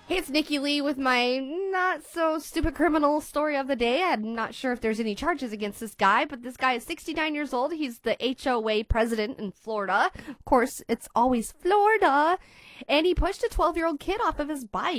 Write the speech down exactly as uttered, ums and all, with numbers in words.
Hey, it's Nikki Lee with my not so stupid criminal story of the day. I'm not sure if there's any charges against this guy, but this guy is sixty-nine years old. He's the H O A president in Florida. Of course, it's always Florida. And he pushed a twelve-year-old kid off of his bike.